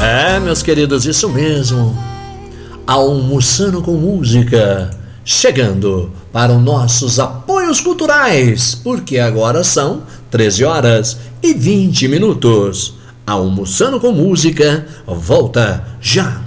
É, meus queridos, isso mesmo. Almoçando com Música, chegando para os nossos apoios culturais, porque agora são 13h20. Almoçando com Música volta já.